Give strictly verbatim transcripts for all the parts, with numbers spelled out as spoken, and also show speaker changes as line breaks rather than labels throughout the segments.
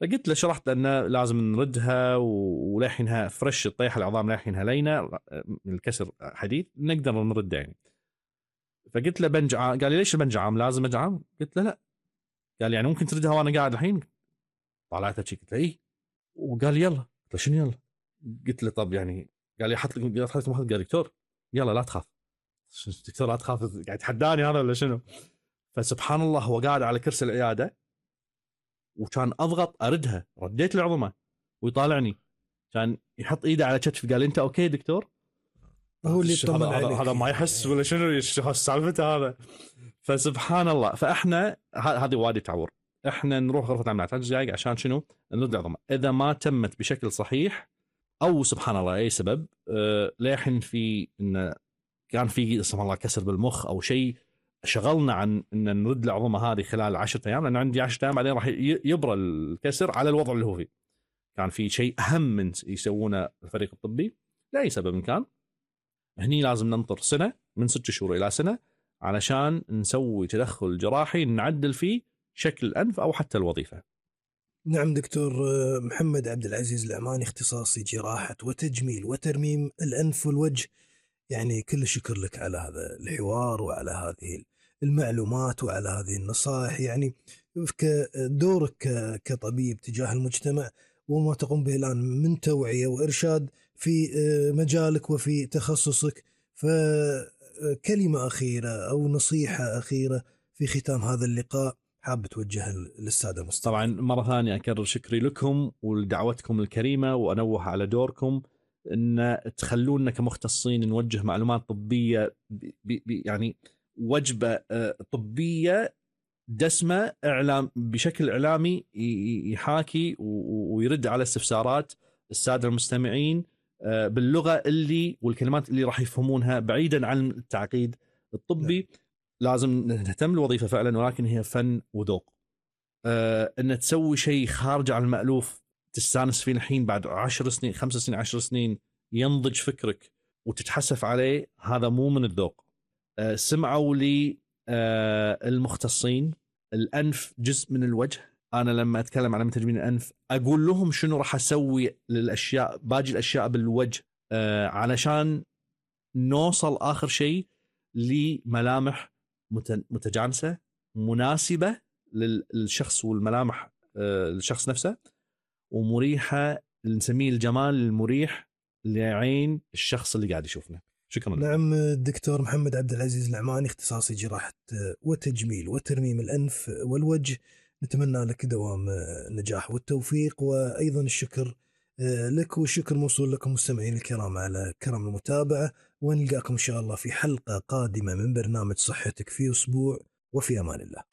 فقلت له شرحت أنه لازم نردها ولحينها فرش الطيحة العظام لحينها لينة من الكسر حديث نقدر نرد يعني. فقلت له بنج عام. قال لي ليش البنج عام لازم بنج عام؟ قلت له لا. قال يعني ممكن تردها وانا قاعد الحين؟ طلعت شيء قلت له اي. وقال لي يلا. قلت له شنو يلا؟ قلت له طب يعني قال لي حط لك حط لك قال دكتور يلا لا تخاف. دكتور لا تخاف قاعد يتحداني هذا ولا شنو؟ فسبحان الله هو قاعد على كرسي العياده وكان اضغط اردها رديت العظمه ويطالعني كان يحط ايده على كتفي قال انت اوكي دكتور؟
هو اللي يطمن
هذا
عليك.
هذا ما يحس ولا شنو سالفته هذا. فسبحان الله. فاحنا هذه وادي تعور. احنا نروح غرفه عمليات ثلاث دقائق عشان شنو؟ نرد العظمه. اذا ما تمت بشكل صحيح او سبحان الله اي سبب أه لحن في انه كان في سبحان الله كسر بالمخ او شيء شغلنا عن ان نرد العظمه هذه خلال عشرة ايام لان عندي عشرة ايام بعدين راح يبرى الكسر على الوضع اللي هو فيه. كان في شيء اهم من يسوونه الفريق الطبي لاي سبب كان. هني لازم ننطر سنه من ست شهور الى سنه علشان نسوي تدخل جراحي نعدل فيه شكل الانف او حتى الوظيفه.
نعم دكتور محمد عبد العزيز العماني اختصاصي جراحه وتجميل وترميم الانف والوجه. يعني كل شكر لك على هذا الحوار وعلى هذه المعلومات وعلى هذه النصائح. يعني دورك كطبيب تجاه المجتمع وما تقوم به الآن من توعية وإرشاد في مجالك وفي تخصصك. فكلمة أخيرة أو نصيحة أخيرة في ختام هذا اللقاء حاب توجهها للسادة المستمعين.
طبعا مرة ثانية أكرر شكري لكم ولدعوتكم الكريمة وأنوه على دوركم ان تخلونا كمختصين نوجه معلومات طبيه بي بي يعني وجبه طبيه دسمه اعلام بشكل اعلامي يحاكي ويرد على استفسارات الساده المستمعين باللغه اللي والكلمات اللي راح يفهمونها بعيدا عن التعقيد الطبي. لا. لازم نهتم بالوظيفه فعلا ولكن هي فن وذوق. ان تسوي شيء خارج عن المألوف تستانس فيه الحين بعد عشر سنين خمس سنين عشر سنين ينضج فكرك وتتحسف عليه هذا مو من الذوق. أه سمعوا لي أه المختصين الأنف جزء من الوجه. أنا لما أتكلم عن تجميل الأنف أقول لهم شنو راح أسوي للأشياء باقي الأشياء بالوجه أه علشان نوصل آخر شيء لملامح متجانسة مناسبة للشخص والملامح الشخص نفسه ومريحة نسميه الجمال المريح لعين الشخص اللي قاعد يشوفنا. شكرا.
نعم الدكتور محمد عبد العزيز العماني اختصاصي جراحة وتجميل وترميم الأنف والوجه. نتمنى لك دوام النجاح والتوفيق وأيضا الشكر لك والشكر موصول لكم مستمعين الكرام على كرم المتابعة. ونلقاكم إن شاء الله في حلقة قادمة من برنامج صحتك في أسبوع وفي أمان الله.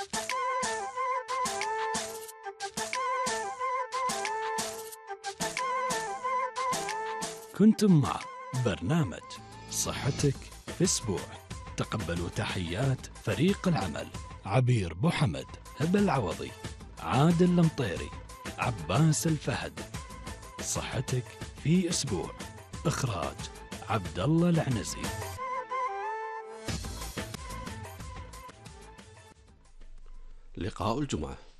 كنتم مع برنامج صحتك في أسبوع. تقبلوا تحيات فريق العمل: عبير بوحمد، هبة العوضي، عادل المطيري، عباس الفهد. صحتك في أسبوع، إخراج عبد الله العنزي.
لقاء الجمعة.